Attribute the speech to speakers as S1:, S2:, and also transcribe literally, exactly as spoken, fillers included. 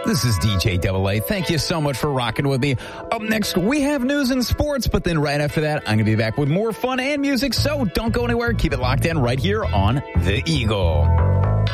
S1: This is D J Double A. Thank you so much for rocking with me. Up next, we have news and sports, but then right after that, I'm going to be back with more fun and music, so don't go anywhere. Keep it locked in right here on The Eagle.